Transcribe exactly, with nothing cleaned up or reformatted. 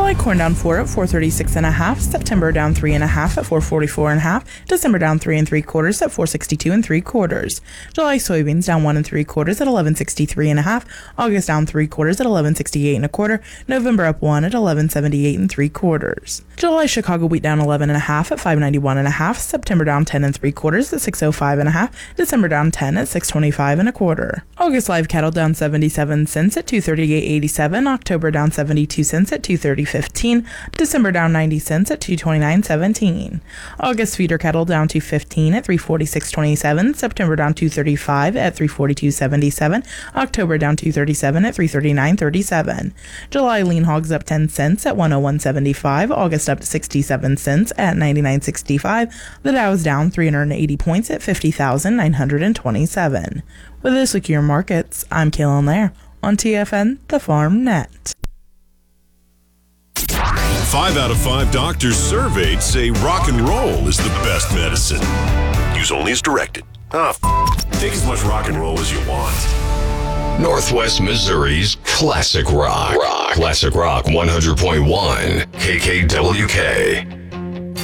July corn down four at four thirty-six and a half. September down three and a half at four forty-four and a half. December down three and three quarters at four sixty-two and three quarters. July soybeans down one and three quarters at eleven sixty-three and a half. August down three quarters at eleven sixty-eight and a quarter. November up one at eleven seventy-eight and three quarters. July Chicago wheat down eleven and a half at five ninety-one and a half. September down ten and three quarters at six oh five and a half. December down ten at six twenty-five and a quarter. August live cattle down seventy-seven cents at two thirty-eight eighty-seven. October down seventy-two cents at two thirty fifteen. December down ninety cents at two twenty-nine seventeen. August feeder cattle down two fifteen at three forty-six twenty-seven. September down two thirty-five at three forty-two seventy-seven. October down two thirty-seven at three thirty-nine thirty-seven. July lean hogs up ten cents at one oh one seventy-five. August up sixty-seven cents at ninety-nine sixty-five. The Dow is down three hundred eighty points at fifty thousand nine hundred twenty-seven. With this look at your markets, I'm Kaylin Lair on T F N, the Farm Net. Five out of five doctors surveyed say rock and roll is the best medicine. Use only as directed. Ah, f- take as much rock and roll as you want. Northwest Missouri's Classic Rock. Rock. Classic Rock one hundred point one K K W K.